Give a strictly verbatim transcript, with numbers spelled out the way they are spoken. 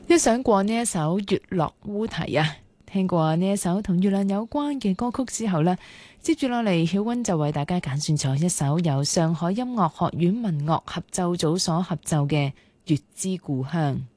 欣賞過呢一首《月落烏啼》啊，聽過呢一首同月亮有關嘅歌曲之後呢，接住落嚟曉君就為大家揀選咗一首由上海音樂學院民樂合奏組所合奏嘅《月之故鄉》。